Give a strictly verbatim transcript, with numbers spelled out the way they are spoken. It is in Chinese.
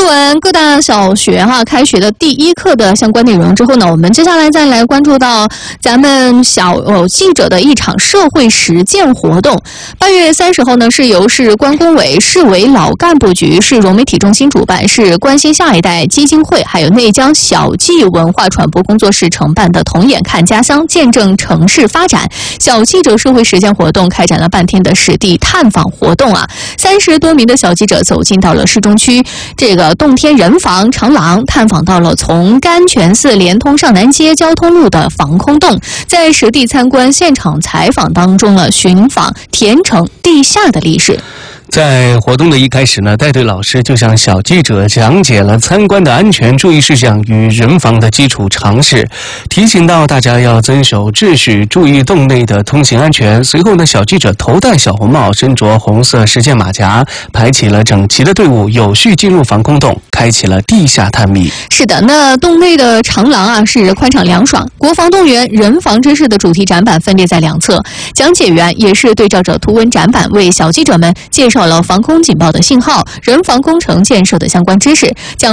录完各大小学哈开学的第一课的相关内容之后呢，我们接下来再来关注到咱们小呃记者的一场社会实践活动。八月三十号呢，是由市关工委、市委老干部局、市融媒体中心主办，是关心下一代基金会还有内江小记文化传播工作室承办的同眼看家乡，见证城市发展小记者社会实践活动，开展了半天的实地探访活动啊。三十多名的小记者走进到了市中区这个洞天人房长廊，探访到了从甘泉寺连通上南街交通路的防空洞，在实地参观现场采访当中呢，寻访田城地下的历史。 在活动的一开始呢，带队老师就向小记者讲解了参观的安全注意事项与人防的基础常识，提醒到大家要遵守秩序，注意洞内的通行安全。随后呢，小记者头戴小红帽，身着红色实践马甲，排起了整齐的队伍，有序进入防空洞，开启了地下探秘。 是的，那洞内的长廊啊是宽敞凉爽，国防动员、人防知识的主题展板分列在两侧，讲解员也是对照着图文展板为小记者们介绍了防空警报的信号、人防工程建设的相关知识，讲